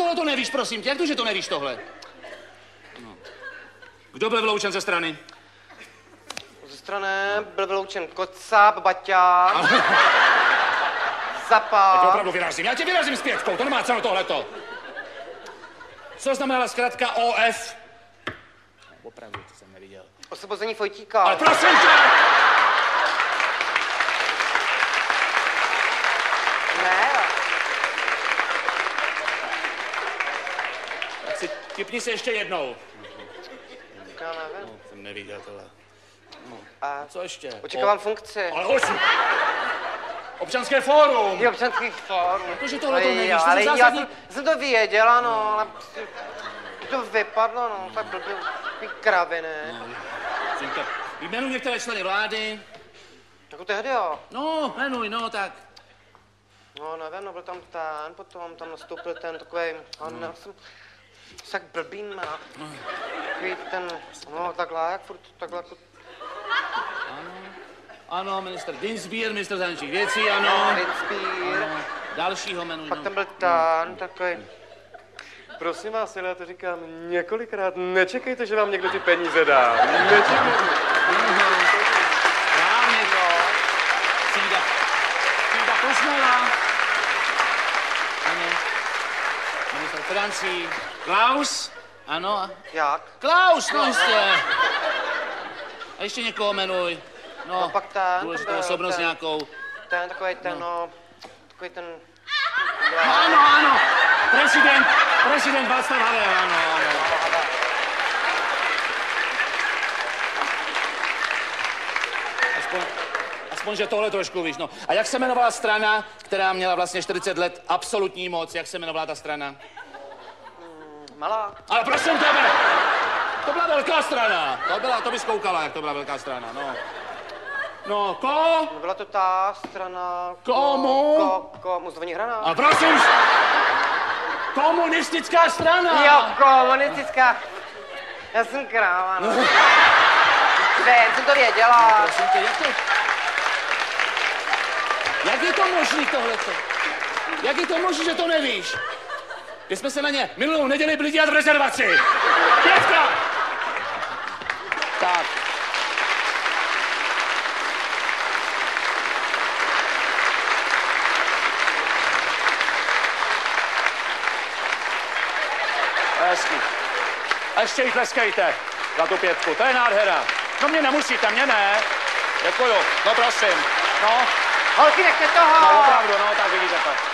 tohle to nevíš, prosím tě? Jak to, že to nevíš tohle? No. Kdo byl vyloučen ze strany? Ze strany byl vyloučen Kocáb, Baťa, Zapal. Já tě opravdu vyrazím. Já tě vyrazím s pětkou, to nemá cenu tohleto. Co znamenala zkratka OF? No, opravdu, to jsem neviděl. Osvobození Fojtíka. Ale prosím tě! Ne. Tak si tipni se ještě jednou. Já nevím. No, jsem neviděl tohle. No. A Co ještě? očekávám funkci. Ale osm. Občanské fórum. Je občanský fórum. Protože tohle to nevíš, to ale je já zásadní... jsem to věděla, no, ale to vypadlo, no, tak blbý kraviny. Synka, jmenuji některé členy vlády. Jako tehdy, jo. No, jmenuj, no, tak. No, nevím, no, byl tam ten, potom tam nastoupil ten takovej, já jsem tak blbý, má. Takový ten, no, takhle, jak furt, takhle, jako... Ano, ministr Dinsbier, ministr zahraničních věcí, ano. Dinsbier. Ano. Dalšího jmenuj, Pak tam byl ten, takový. Prosím vás, já to říkám několikrát, nečekejte, že vám někdo ty peníze dá. Nečekejte. Správně to. Cída Kosmela. Ano. Ministr financí. Klaus. Ano. Jak? Klaus, no jistě. A ještě někoho jmenuj. No, pak ten, důležitou osobnost ten, nějakou. Ten, takový ten, no, takový ten... No, ano. Prezident Václav Havel, ano. Aspoň, že tohle trošku víš, no. A jak se jmenovala strana, která měla vlastně 40 let absolutní moc? Jak se jmenovala ta strana? Malá. Ale prosím tebe! To byla velká strana. To bys koukala, jak to byla velká strana, no. No, Byla to ta strana... Komu? Komu zvoní hrana? A prosím, komunistická strana! Jo, komunistická. Já jsem kráva, no. Ne, jsem to věděla. Prosím tě, jak je to možný tohleto? Jak je to možný, že to nevíš? My jsme se na ně minulou neděli byli dělat v rezervaci. Pětka! Tak. Hezký. A ještě jí tleskejte za tu pětku, to je nádhera. No mě nemusíte, mě ne. Děkuju, no prosím, no. Holky, nechte toho! No opravdu, no tak vidíte to.